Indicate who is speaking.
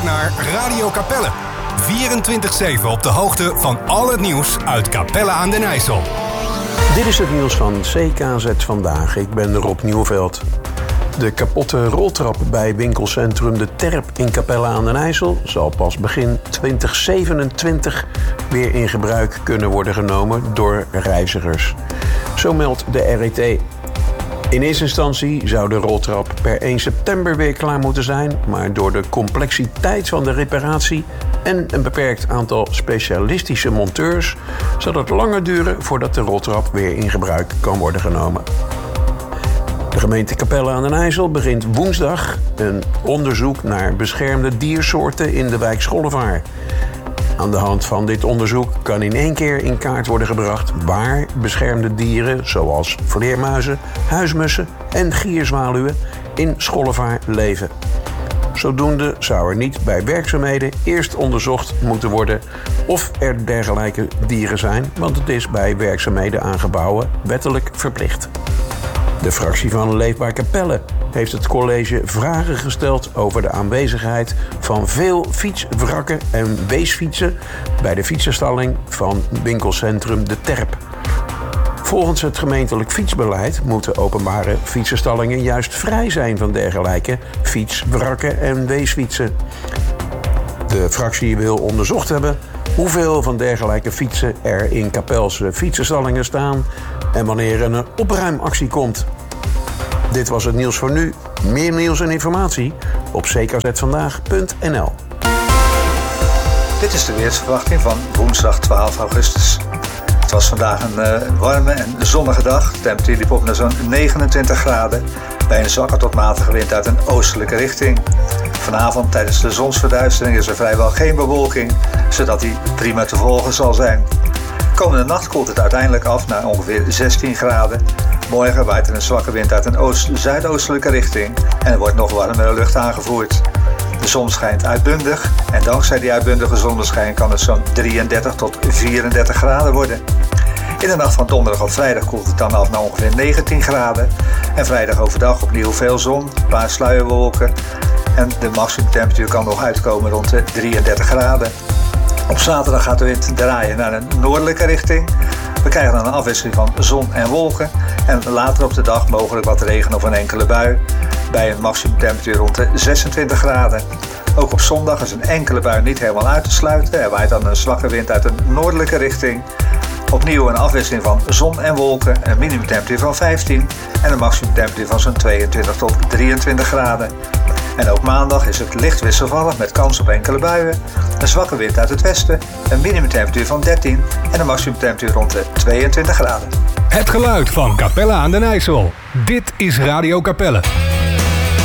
Speaker 1: luistert naar Radio Capelle. 24/7 op de hoogte van al het nieuws uit Capelle aan den IJssel.
Speaker 2: Dit is het nieuws van CKZ Vandaag. Ik ben Rob Nieuwveld. De kapotte roltrap bij winkelcentrum De Terp in Capelle aan den IJssel zal pas begin 2027 weer in gebruik kunnen worden genomen door reizigers. Zo meldt de RET. In eerste instantie zou de roltrap per 1 september weer klaar moeten zijn, maar door de complexiteit van de reparatie en een beperkt aantal specialistische monteurs zal het langer duren voordat de roltrap weer in gebruik kan worden genomen. De gemeente Capelle aan den IJssel begint woensdag een onderzoek naar beschermde diersoorten in de wijk Schollevaar. Aan de hand van dit onderzoek kan in één keer in kaart worden gebracht waar beschermde dieren zoals vleermuizen, huismussen en gierzwaluwen in Schollevaar leven. Zodoende zou er niet bij werkzaamheden eerst onderzocht moeten worden of er dergelijke dieren zijn, want het is bij werkzaamheden aan gebouwen wettelijk verplicht. De fractie van Leefbaar Capelle heeft het college vragen gesteld over de aanwezigheid van veel fietswrakken en weesfietsen bij de fietsenstalling van winkelcentrum De Terp. Volgens het gemeentelijk fietsbeleid moeten openbare fietsenstallingen juist vrij zijn van dergelijke fietswrakken en weesfietsen. De fractie wil onderzocht hebben hoeveel van dergelijke fietsen er in Capelse fietsenstallingen staan en wanneer er een opruimactie komt. Dit was het nieuws voor nu. Meer nieuws en informatie op ckzvandaag.nl.
Speaker 3: Dit is de weersverwachting van woensdag 12 augustus. Het was vandaag een warme en zonnige dag. De temperatuur liep op naar zo'n 29 graden. Bij een zwakke tot matige wind uit een oostelijke richting. Vanavond tijdens de zonsverduistering is er vrijwel geen bewolking, zodat die prima te volgen zal zijn. Komende nacht koelt het uiteindelijk af naar ongeveer 16 graden. Morgen waait er een zwakke wind uit een zuidoostelijke richting en er wordt nog warmere lucht aangevoerd. De zon schijnt uitbundig en dankzij die uitbundige zonneschijn kan het zo'n 33 tot 34 graden worden. In de nacht van donderdag op vrijdag koelt het dan af naar ongeveer 19 graden. En vrijdag overdag opnieuw veel zon, een paar sluierwolken. En de maximumtemperatuur kan nog uitkomen rond de 33 graden. Op zaterdag gaat de wind draaien naar een noordelijke richting. We krijgen dan een afwisseling van zon en wolken. En later op de dag mogelijk wat regen of een enkele bui. Bij een maximumtemperatuur rond de 26 graden. Ook op zondag is een enkele bui niet helemaal uit te sluiten. Er waait dan een zwakke wind uit een noordelijke richting. Opnieuw een afwisseling van zon en wolken, een minimumtemperatuur van 15 en een maximumtemperatuur van zo'n 22 tot 23 graden. En ook maandag is het licht wisselvallig met kans op enkele buien, een zwakke wind uit het westen, een minimumtemperatuur van 13 en een maximumtemperatuur rond de 22 graden.
Speaker 1: Het geluid van Capelle aan den IJssel. Dit is Radio Capelle.